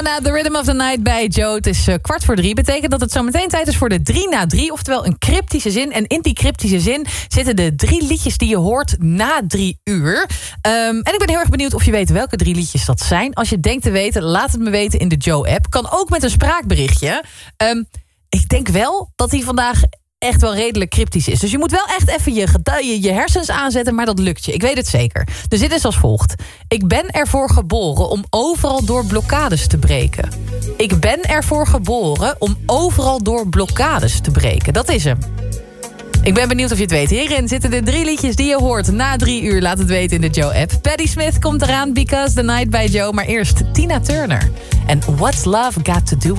Rihanna, The Rhythm of the Night bij Joe. Het is 2:15. Betekent dat het zo meteen tijd is voor de 3 na 3. Oftewel een cryptische zin. En in die cryptische zin zitten de 3 liedjes die je hoort na 3 uur. En ik ben heel erg benieuwd of je weet welke 3 liedjes dat zijn. Als je denkt te weten, laat het me weten in de Joe-app. Kan ook met een spraakberichtje. Ik denk wel dat die vandaag echt wel redelijk cryptisch is. Dus je moet wel echt even je hersens aanzetten, maar dat lukt je. Ik weet het zeker. Dus dit is als volgt. Ik ben ervoor geboren om overal door blokkades te breken. Ik ben ervoor geboren om overal door blokkades te breken. Dat is hem. Ik ben benieuwd of je het weet. Hierin zitten de 3 liedjes die je hoort na 3 uur. Laat het weten in de Joe-app. Patti Smith komt eraan, Because the Night bij Joe. Maar eerst Tina Turner. En What's Love Got to Do